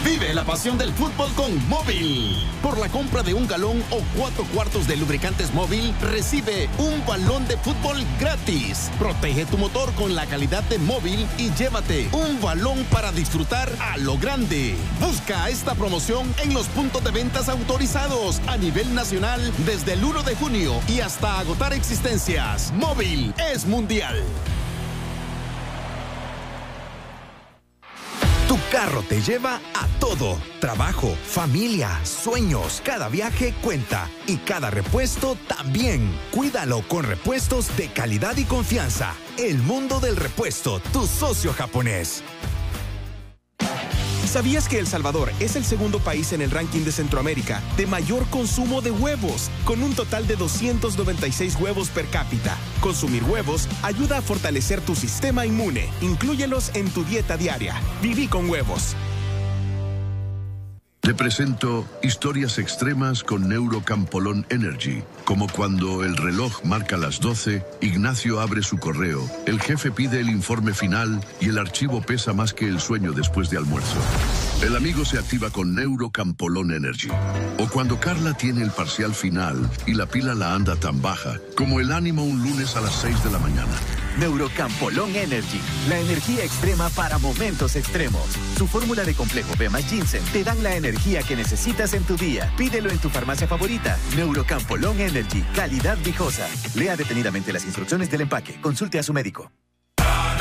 Vive la pasión del fútbol con Móvil. Por la compra de 1 galón o 4 cuartos de lubricantes Móvil, recibe un balón de fútbol gratis. Protege tu motor con la calidad de Móvil y llévate un balón para disfrutar a lo grande. Busca esta promoción en los puntos de ventas autorizados a nivel nacional desde el 1 de junio y hasta agotar existencias. Móvil es mundial. Tu carro te lleva a todo. Trabajo, familia, sueños. Cada viaje cuenta. Y cada repuesto también. Cuídalo con repuestos de calidad y confianza. El mundo del repuesto, tu socio japonés. ¿Sabías que El Salvador es el segundo país en el ranking de Centroamérica de mayor consumo de huevos, con un total de 296 huevos per cápita? Consumir huevos ayuda a fortalecer tu sistema inmune. Inclúyelos en tu dieta diaria. Viví con huevos. Te presento historias extremas con Neurocampolón Energy, como cuando el reloj marca las 12, Ignacio abre su correo, el jefe pide el informe final y el archivo pesa más que el sueño después de almuerzo. El amigo se activa con Neurocampolón Energy. O cuando Carla tiene el parcial final y la pila la anda tan baja como el ánimo un lunes a las 6 de la mañana. Neurocampolón Energy, la energía extrema para momentos extremos. Su fórmula de complejo B más ginseng te dan la energía que necesitas en tu día. Pídelo en tu farmacia favorita. Neurocampolón Energy, calidad viejosa. Lea detenidamente las instrucciones del empaque. Consulte a su médico.